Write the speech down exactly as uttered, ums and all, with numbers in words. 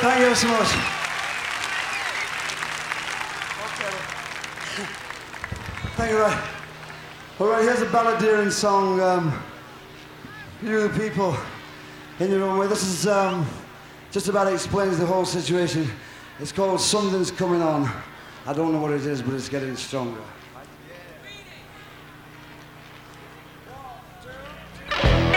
Thank you so much. Thank you, right. All right, here's a balladeering song. Um, you, the people, in your own way. This is um, just about explains the whole situation. It's called Something's Coming On. I don't know what it is, but it's getting stronger.